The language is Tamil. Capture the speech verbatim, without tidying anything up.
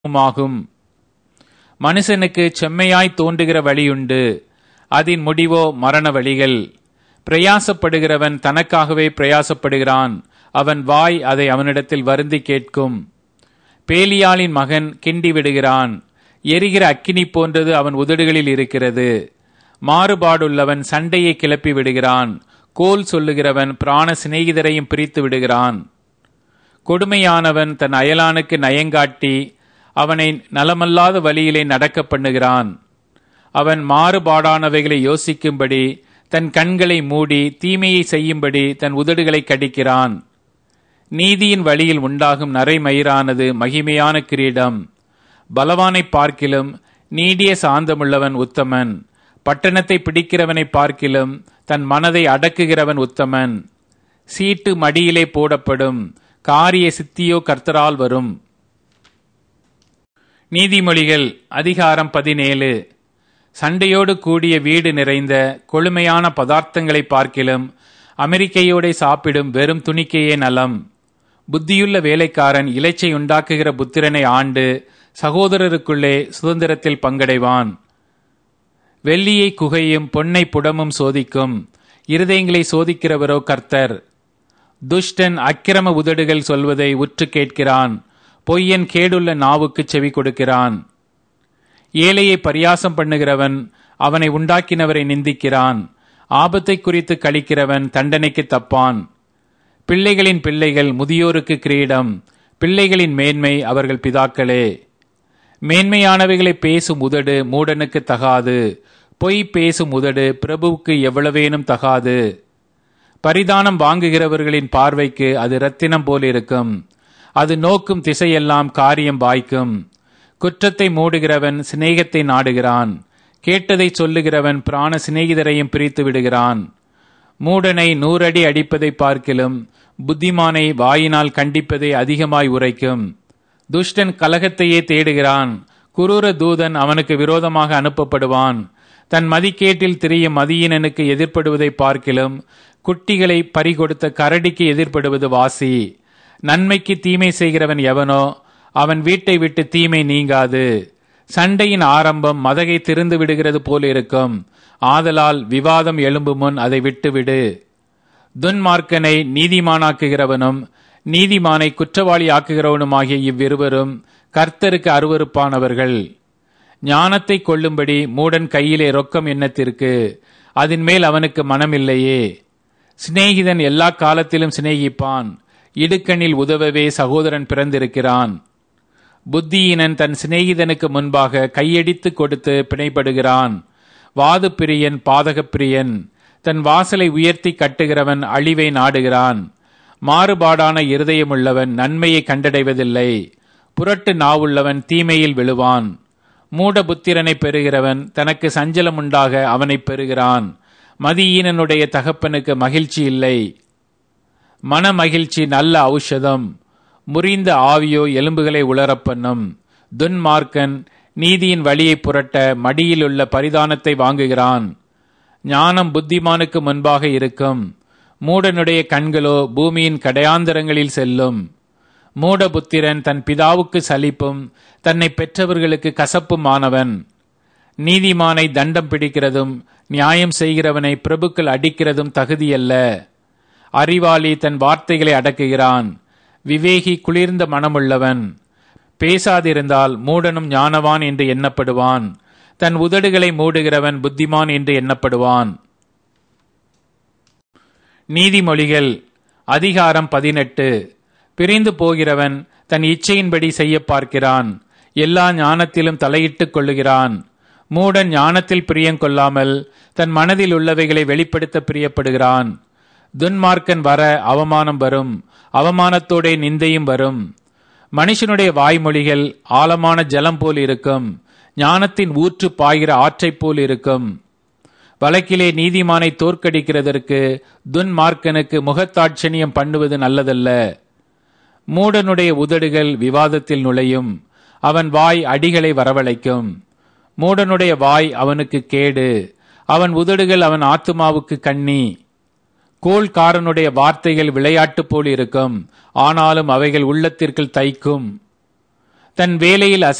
ஆகும். மனுஷனுக்கு செம்மையாய் தோன்றுகிற வழியுண்டு, அதன் முடிவோ மரண வழிகள். பிரயாசப்படுகிறவன் தனக்காகவே பிரயாசப்படுகிறான், அவன் வாய் அதை அவனிடத்தில் வருந்தி கேட்கும். பேலியாளின் மகன் கிண்டி விடுகிறான், எரிகிற அக்கினி போன்றது அவன் உதடுகளில் இருக்கிறது. மாறுபாடுள்ளவன் சண்டையை கிளப்பி விடுகிறான், கோல் சொல்லுகிறவன் பிராண சிநேகிதரையும் பிரித்து விடுகிறான். கொடுமையானவன் தன் அயலானுக்கு நயங்காட்டி அவனை நலமல்லாத வழியிலே நடக்க பண்ணுகிறான். அவன் மாறுபாடானவைகளை யோசிக்கும்படி தன் கண்களை மூடி தீமையை செய்யும்படி தன் உதடுகளை கடிக்கிறான். நீதியின் வழியில் உண்டாகும் நரைமயிரானது மகிமையான கிரீடம். பலவானை பார்க்கிலும் நீடிய சாந்தமுள்ளவன் உத்தமன். பட்டணத்தை பிடிக்கிறவனை பார்க்கிலும் தன் மனதை அடக்குகிறவன் உத்தமன். சீட்டு மடியிலே போடப்படும், காரிய சித்தியோ கர்த்தரால் வரும். நீதிமொழிகள் அதிகாரம் பதினேழு. சண்டையோடு கூடிய வீடு நிறைந்த கொழுமையான பதார்த்தங்களை பார்க்கிலும் அமெரிக்கையோடே சாப்பிடும் வெறும் துணிக்கையே நலம். புத்தியுள்ள வேலைக்காரன் இலைச்சை உண்டாக்குகிற புத்திரனை ஆண்டு சகோதரருக்குள்ளே சுதந்திரத்தில் பங்கடைவான். வெள்ளியை குகையும் பொன்னை புடமும் சோதிக்கும், இருதயங்களை சோதிக்கிறவரோ கர்த்தர். துஷ்டன் அக்கிரம உதடுகள் சொல்வதை உற்று கேட்கிறான், பொய்யன் கேடுள்ள நாவுக்கு செவி கொடுக்கிறான். ஏழையை பரியாசம் பண்ணுகிறவன் அவனை உண்டாக்கினவரை நிந்திக்கிறான், ஆபத்தை குறித்து கழிக்கிறவன் தண்டனைக்கு தப்பான். பிள்ளைகளின் பிள்ளைகள் முதியோருக்கு கிரீடம், பிள்ளைகளின் மேன்மை அவர்கள் பிதாக்களே. மேன்மையானவைகளை பேசும் உதடு மூடனுக்கு தகாது, பொய் பேசும் உதடு பிரபுவுக்கு எவ்வளவேனும் தகாது. பரிதானம் வாங்குகிறவர்களின் பார்வைக்கு அது இரத்தினம் போல் இருக்கும், அது நோக்கும் திசையெல்லாம் காரியம் வாய்க்கும். குற்றத்தை மூடுகிறவன் சிநேகத்தை நாடுகிறான், கேட்டதை சொல்லுகிறவன் பிராண சிநேகிதரையும் பிரித்து விடுகிறான். மூடனை நூறடி அடிப்பதை பார்க்கிலும் புத்திமானை வாயினால் கண்டிப்பதை அதிகமாய் உரைக்கும். துஷ்டன் கலகத்தையே தேடுகிறான், குரூர தூதன் அவனுக்கு விரோதமாக அனுப்பப்படுவான். தன் மதிக்கேட்டில் திரியும் மதியினனுக்கு எதிர்ப்படுவதை பார்க்கிலும் குட்டிகளை பறிகொடுத்த கரடிக்கு எதிர்ப்படுவது வாசி. நன்மைக்கு தீமை செய்கிறவன் எவனோ அவன் வீட்டை விட்டு தீமை நீங்காது. சண்டையின் ஆரம்பம் மதகை திறந்து விடுகிறது போல் இருக்கும், ஆதலால் விவாதம் எழும்பு முன் அதை விட்டுவிடு. துன்மார்க்கனை நீதிமானாக்குகிறவனும் நீதிமானை குற்றவாளி ஆக்குகிறவனுமாகிய இவ்விருவரும் கர்த்தருக்கு அருவருப்பானவர்கள். ஞானத்தை கொள்ளும்படி மூடன் கையிலே ரொக்கம் எண்ணத்திற்கு, அதன் மேல் அவனுக்கு மனமில்லையே. சிநேகிதன் எல்லா காலத்திலும் சிநேகிப்பான், இடுக்கணில் உதவவே சகோதரன் பிறந்திருக்கிறான். புத்தியினன் தன் சிநேகிதனுக்கு முன்பாக கையடித்து கொடுத்து பிணைப்படுகிறான். வாது பிரியன் பாதகப் பிரியன், தன் வாசலை உயர்த்தி கட்டுகிறவன் அழிவை நாடுகிறான். மாறுபாடான இருதயமுள்ளவன் நன்மையை கண்டடைவதில்லை, புரட்டு நாவுள்ளவன் தீமையில் விழுவான். மூட புத்திரனை பெறுகிறவன் தனக்கு சஞ்சலம் உண்டாக அவனை பெறுகிறான். மதியீனனுடைய தகப்பனுக்கு மகிழ்ச்சி இல்லை. மன மகிழ்ச்சி நல்ல ஔஷதம், முறிந்த ஆவியோ எலும்புகளை உலரப்பண்ணும். துன்மார்க்கன் நீதியின் வழியை புரட்ட மடியிலுள்ள பரிதானத்தை வாங்குகிறான். ஞானம் புத்திமானுக்கு முன்பாக இருக்கும், மூடனுடைய கண்களோ பூமியின் கடையாந்தரங்களில் செல்லும். மூடபுத்திரன் தன் பிதாவுக்கு சலிப்பும் தன்னை பெற்றவர்களுக்கு கசப்பும் ஆனவன். நீதிமானை தண்டம் பிடிக்கிறதும் நியாயம் செய்கிறவனை பிரபுக்கள் அடிக்கிறதும் தகுதியல்ல. அறிவாளி தன் வார்த்தைகளை அடக்குகிறான், விவேகி குளிர்ந்த மனமுள்ளவன். பேசாதிருந்தால் மூடனும் ஞானவான் என்று எண்ணப்படுவான், தன் உதடுகளை மூடுகிறவன் புத்திமான் என்று எண்ணப்படுவான். நீதிமொழிகள் அதிகாரம் பதினெட்டு. பிரிந்து போகிறவன் தன் இச்சையின்படி செய்ய பார்க்கிறான், எல்லா ஞானத்திலும் தலையிட்டுக் கொள்ளுகிறான். மூடன் ஞானத்தில் பிரியங்கொள்ளாமல் தன் மனதில் உள்ளவைகளை வெளிப்படுத்த பிரியப்படுகிறான். துன்மார்க்கன் வர அவமானம் வரும், அவமானத்தோட நிந்தையும் வரும். மனுஷனுடைய வாய்மொழிகள் ஆழமான ஜலம் போல் இருக்கும், ஞானத்தின் ஊற்று பாய்கிற ஆற்றைப் போல் இருக்கும். வழக்கிலே நீதிமானை தோற்கடிக்கிறதற்கு துன்மார்க்கனுக்கு முகத்தாட்சணியம் பண்ணுவது நல்லதல்ல. மூடனுடைய உதடுகள் விவாதத்தில் நுழையும், அவன் வாய் அடிகளை வரவழைக்கும். மூடனுடைய வாய் அவனுக்கு கேடு, அவன் உதடுகள் அவன் ஆத்துமாவுக்கு கண்ணி. கோள்காரனுடைய வார்த்தைகள் விளையாட்டு போல் இருக்கும், ஆனாலும் அவைகள் உள்ளத்திற்குள் தைக்கும். தன் வேலையில்